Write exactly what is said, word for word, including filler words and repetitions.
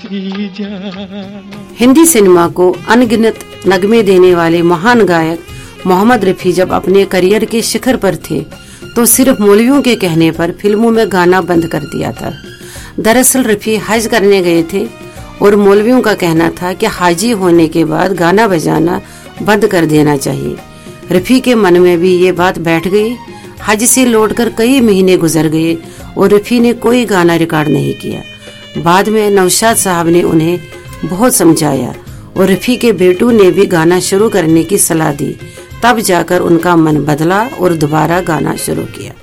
Hindi cinema को अनगिनत नगमे देने वाले महान गायक मोहम्मद रफी जब अपने करियर के शिखर पर थे तो सिर्फ मौलवियों के कहने पर फिल्मों में गाना बंद कर दिया था। दरअसल रफी हज करने गए थे और मौलवियों का कहना था कि हाजी होने के बाद गाना बजाना बंद कर देना चाहिए। रफी के मन में भी ये बात बैठ गई। हज से लौटकर कई महीने गुजर गए और रफी ने कोई गाना रिकॉर्ड नहीं किया। बाद में नौशाद साहब ने उन्हें बहुत समझाया और रफी के बेटू ने भी गाना शुरू करने की सलाह दी। तब जाकर उनका मन बदला और दोबारा गाना शुरू किया।